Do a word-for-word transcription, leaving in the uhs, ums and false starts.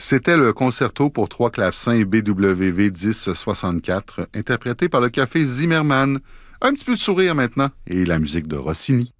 C'était le concerto pour trois clavecins B W V dix soixante-quatre, interprété par le Café Zimmermann. Un petit peu de sourire maintenant et la musique de Rossini.